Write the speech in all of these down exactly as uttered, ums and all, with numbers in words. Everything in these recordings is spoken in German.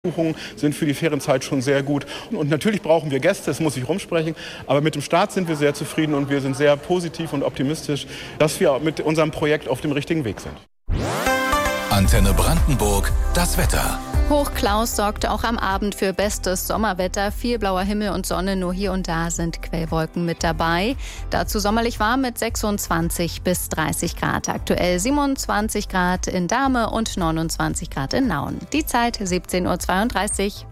Buchungen sind für die Ferienzeit schon sehr gut. Und natürlich brauchen wir Gäste, das muss ich rumsprechen. Aber mit dem Start sind wir sehr zufrieden und wir sind sehr positiv und optimistisch, dass wir mit unserem Projekt auf dem richtigen Weg sind. Antenne Brandenburg, das Wetter. Hochklaus sorgt auch am Abend für bestes Sommerwetter. Viel blauer Himmel und Sonne, nur hier und da sind Quellwolken mit dabei. Dazu sommerlich warm mit sechsundzwanzig bis dreißig Grad. Aktuell siebenundzwanzig Grad in Dahme und neunundzwanzig Grad in Nauen. Die Zeit siebzehn Uhr zweiunddreißig.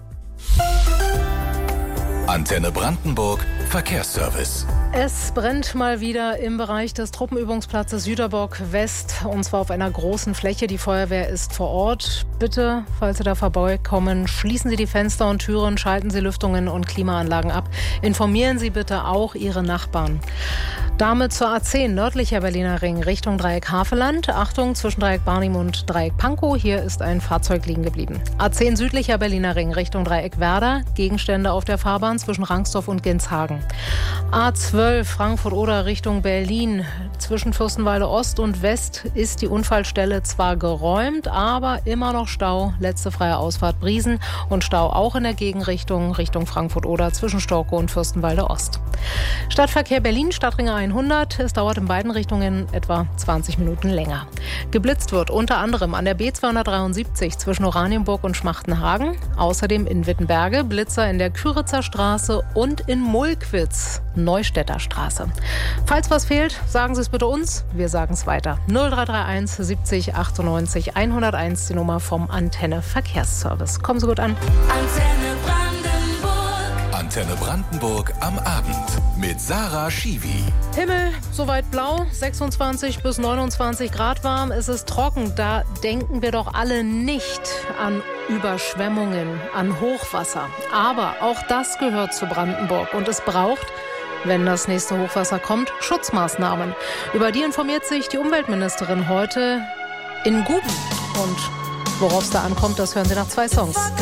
Antenne Brandenburg, Verkehrsservice. Es brennt mal wieder im Bereich des Truppenübungsplatzes Jüterbock West, und zwar auf einer großen Fläche. Die Feuerwehr ist vor Ort. Bitte, falls Sie da vorbeikommen, schließen Sie die Fenster und Türen, schalten Sie Lüftungen und Klimaanlagen ab. Informieren Sie bitte auch Ihre Nachbarn. Damit zur A zehn, nördlicher Berliner Ring, Richtung Dreieck Havelland. Achtung, zwischen Dreieck Barnim und Dreieck Pankow. Hier ist ein Fahrzeug liegen geblieben. A zehn, südlicher Berliner Ring, Richtung Dreieck Werder. Gegenstände auf der Fahrbahn zwischen Rangsdorf und Genshagen. A zwölf, Frankfurt-Oder Richtung Berlin. Zwischen Fürstenwalde Ost und West ist die Unfallstelle zwar geräumt, aber immer noch Stau. Letzte freie Ausfahrt Briesen und Stau auch in der Gegenrichtung, Richtung Frankfurt-Oder zwischen Storkow und Fürstenwalde Ost. Stadtverkehr Berlin, Stadtringe hundert. Es dauert in beiden Richtungen etwa zwanzig Minuten länger. Geblitzt wird unter anderem an der B zweihundertdreiundsiebzig zwischen Oranienburg und Schmachtenhagen. Außerdem in Wittenberge, Blitzer in der Küritzer Straße und in Mulkwitz, Neustädter Straße. Falls was fehlt, sagen Sie es bitte uns. Wir sagen es weiter. null drei drei eins siebzig achtundneunzig hunderteins, die Nummer vom Antenne Verkehrsservice. Kommen Sie gut an. Antenne Brandenburg. Antenne Brandenburg am Abend mit Sarah Schiwi. Himmel soweit blau, sechsundzwanzig bis neunundzwanzig Grad warm. Es ist trocken. Da denken wir doch alle nicht an Überschwemmungen, an Hochwasser. Aber auch das gehört zu Brandenburg. Und es braucht, wenn das nächste Hochwasser kommt, Schutzmaßnahmen. Über die informiert sich die Umweltministerin heute in Guben. Und worauf es da ankommt, das hören Sie nach zwei Songs.